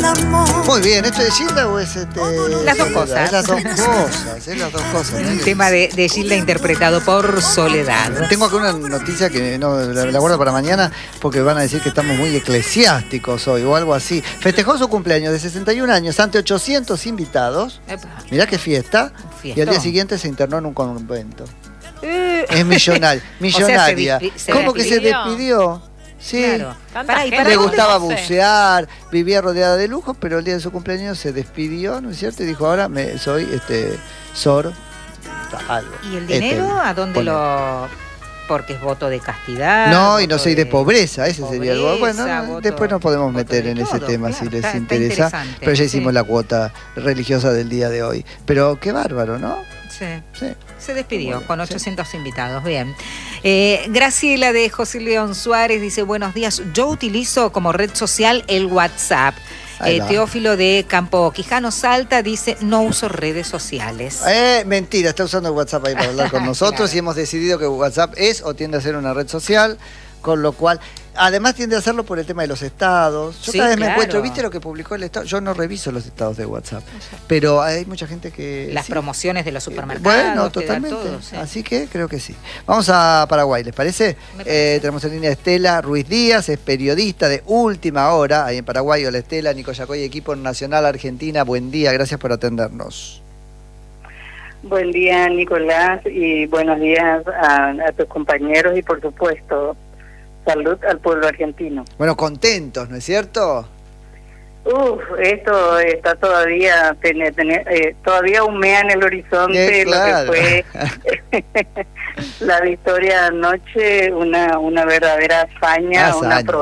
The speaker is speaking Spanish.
Muy bien, ¿esto es Gilda o es Las dos cosas. Es las dos cosas, es las dos cosas. Un tema de Gilda interpretado por Soledad. Tengo acá una noticia que no la guardo para mañana porque van a decir que estamos muy eclesiásticos hoy o algo así. Festejó su cumpleaños de 61 años ante 800 invitados. Mirá qué fiesta. Y al día siguiente se internó en un convento. Es millonaria. O sea, ¿Cómo que se despidió? Sí, claro. Le gustaba bucear, vivía rodeada de lujo, pero el día de su cumpleaños se despidió, ¿no es cierto? Y dijo, ahora soy Sor algo. ¿Y el dinero a dónde lo...? Porque es voto de castidad. No, y no soy de pobreza, ese sería algo. Bueno, voto, después nos podemos meter en ese tema, claro, si les interesa. Pero ya hicimos la cuota religiosa del día de hoy. Pero qué bárbaro, ¿no? Sí. Se despidió con 800 invitados. Bien. Graciela de José León Suárez dice, buenos días. Yo utilizo como red social el WhatsApp. Teófilo de Campo Quijano Salta dice, no uso redes sociales. Mentira, está usando el WhatsApp ahí para hablar con nosotros. Claro. Y hemos decidido que WhatsApp es o tiende a ser una red social, con lo cual... Además tiende a hacerlo por el tema de los estados. Yo cada vez me encuentro, ¿viste lo que publicó el estado? Yo no reviso los estados de WhatsApp, pero hay mucha gente que... Las promociones de los supermercados. Bueno, totalmente. Todo, así que creo que sí. Vamos a Paraguay, ¿les parece? Tenemos en línea a Estela Ruiz Díaz, es periodista de Última Hora, ahí en Paraguay. Hola Estela, Nico Yacoy, equipo nacional Argentina. Buen día, gracias por atendernos. Buen día, Nicolás, y buenos días a tus compañeros y por supuesto... Salud al pueblo argentino. Bueno, contentos, ¿no es cierto? Esto está todavía, todavía humea en el horizonte claro. Lo que fue la victoria anoche, una verdadera hazaña, una